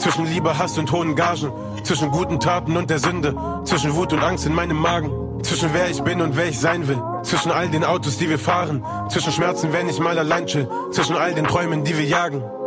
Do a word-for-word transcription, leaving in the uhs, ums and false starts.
Zwischen Liebe, Hass und hohen Gagen. Zwischen guten Taten und der Sünde. Zwischen Wut und Angst in meinem Magen. Zwischen wer ich bin und wer ich sein will. Zwischen all den Autos, die wir fahren. Zwischen Schmerzen, wenn ich mal allein chill. Zwischen all den Träumen, die wir jagen.